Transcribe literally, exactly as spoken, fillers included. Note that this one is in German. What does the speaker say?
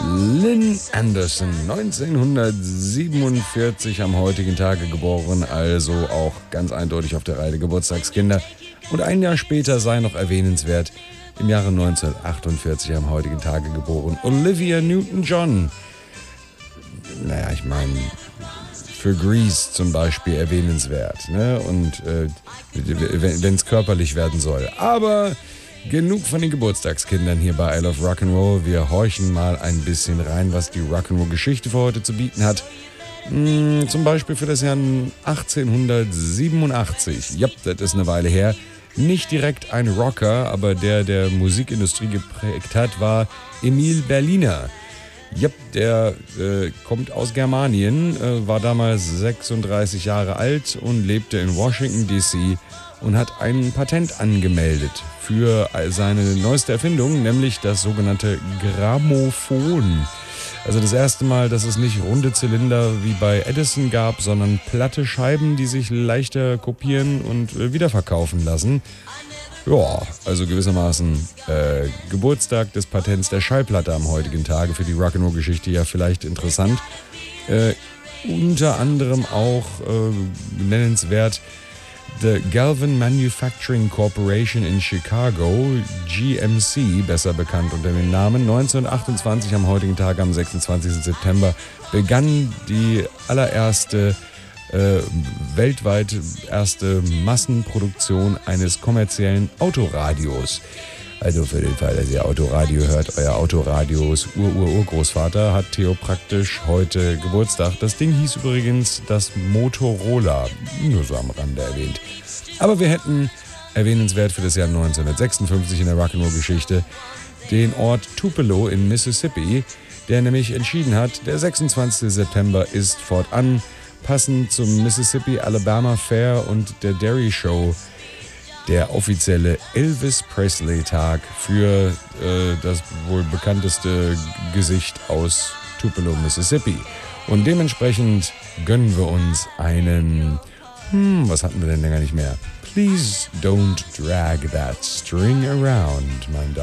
Lynn Anderson, neunzehnhundertsiebenundvierzig am heutigen Tage geboren, also auch ganz eindeutig auf der Reihe der Geburtstagskinder. Und ein Jahr später sei noch erwähnenswert, im Jahre neunzehnhundertachtundvierzig am heutigen Tage geboren, Olivia Newton-John. Naja, ich meine, für Grease zum Beispiel erwähnenswert, ne? Und äh, wenn es körperlich werden soll. Aber genug von den Geburtstagskindern hier bei I Love Rock'n'Roll. Wir horchen mal ein bisschen rein, was die Rock'n'Roll-Geschichte für heute zu bieten hat. Hm, zum Beispiel für das Jahr achtzehnhundertsiebenundachtzig. Ja, das ist eine Weile her. Nicht direkt ein Rocker, aber der der Musikindustrie geprägt hat, war Emil Berliner. Yep, der äh, kommt aus Germanien, äh, war damals sechsunddreißig Jahre alt und lebte in Washington D C und hat ein Patent angemeldet für seine neueste Erfindung, nämlich das sogenannte Grammophon. Also das erste Mal, dass es nicht runde Zylinder wie bei Edison gab, sondern platte Scheiben, die sich leichter kopieren und äh, wiederverkaufen lassen. Ja, also gewissermaßen äh, Geburtstag des Patents der Schallplatte am heutigen Tage, für die Rock'n'Roll-Geschichte ja vielleicht interessant. Äh, unter anderem auch äh, nennenswert The Galvin Manufacturing Corporation in Chicago, G M C, besser bekannt unter dem Namen. neunzehnhundertachtundzwanzig am heutigen Tag, am sechsundzwanzigsten September, begann die allererste Äh, weltweit erste Massenproduktion eines kommerziellen Autoradios. Also für den Fall, dass ihr Autoradio hört, euer Autoradios Ur-Ur-Urgroßvater hat Theo praktisch heute Geburtstag. Das Ding hieß übrigens das Motorola, nur so am Rande erwähnt. Aber wir hätten erwähnenswert für das Jahr neunzehnhundertsechsundfünfzig in der Rock'n'Roll-Geschichte den Ort Tupelo in Mississippi, der nämlich entschieden hat, der sechsundzwanzigste September ist fortan passend zum Mississippi-Alabama Fair und der Dairy Show der offizielle Elvis Presley-Tag für äh, das wohl bekannteste Gesicht aus Tupelo, Mississippi. Und dementsprechend gönnen wir uns einen, hm, was hatten wir denn länger nicht mehr? Please don't drag that string around, mein Damen.